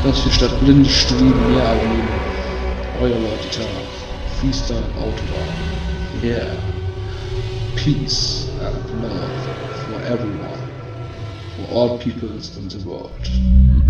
dass wir statt blindes Streben mehr erleben. Euer Lord Freestyle Autobahn. Yeah. Peace and love for everyone, for all peoples in the world.